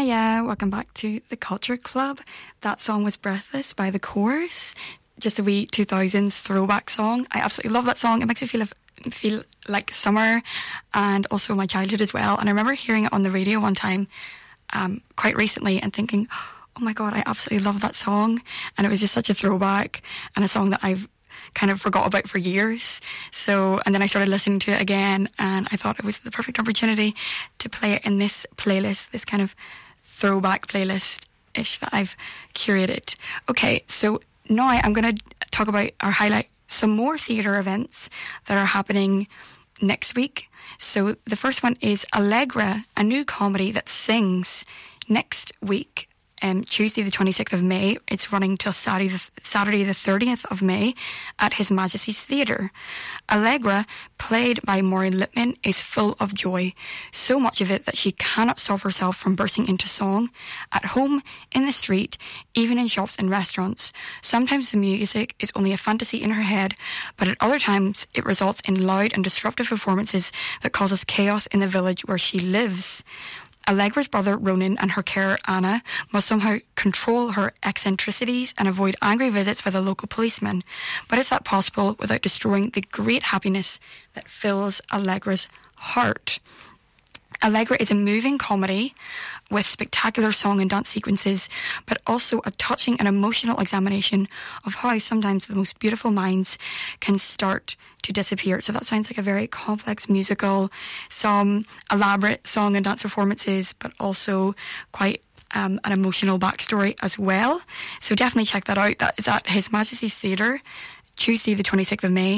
Hiya, welcome back to the Culture Club. That song was Breathless by The Chorus. Just a wee 2000s throwback song. I absolutely love that song. It makes me feel like summer and also my childhood as well. And I remember hearing it on the radio one time quite recently and thinking, oh my God, I absolutely love that song. And it was just such a throwback and a song that I've kind of forgot about for years. So, and then I started listening to it again and I thought it was the perfect opportunity to play it in this playlist, this kind of throwback playlist-ish that I've curated. Okay, so now I'm going to talk about or highlight some more theatre events that are happening next week. So the first one is Allegra, a new comedy that sings, next week. Tuesday the 26th of May. It's running till Saturday the 30th of May at His Majesty's Theatre. Allegra, played by Maureen Lipman, is full of joy. So much of it that she cannot stop herself from bursting into song. At home, in the street, even in shops and restaurants. Sometimes the music is only a fantasy in her head, but at other times it results in loud and disruptive performances that causes chaos in the village where she lives. Allegra's brother Ronan and her carer Anna must somehow control her eccentricities and avoid angry visits by the local policeman. But is that possible without destroying the great happiness that fills Allegra's heart? Allegra is a moving comedy with spectacular song and dance sequences, but also a touching and emotional examination of how sometimes the most beautiful minds can start to disappear. So that sounds like a very complex musical, some elaborate song and dance performances, but also quite an emotional backstory as well. So definitely check that out. That is at His Majesty's Theatre, Tuesday the 26th of May,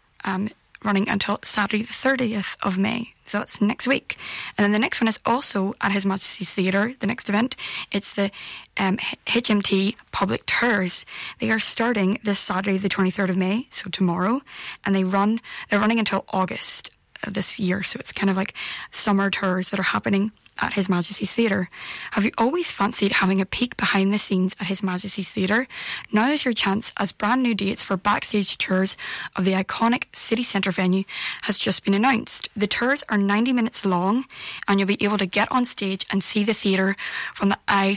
running until Saturday the 30th of May. So that's next week. And then the next one is also at His Majesty's Theatre, the next event. It's the HMT Public Tours. They are starting this Saturday the 23rd of May, so tomorrow, and they're running until August of this year. So it's kind of like summer tours that are happening at His Majesty's Theatre. Have you always fancied having a peek behind the scenes at His Majesty's Theatre? Now is your chance, as brand new dates for backstage tours of the iconic city centre venue has just been announced. The tours are 90 minutes long and you'll be able to get on stage and see the theatre from the eyes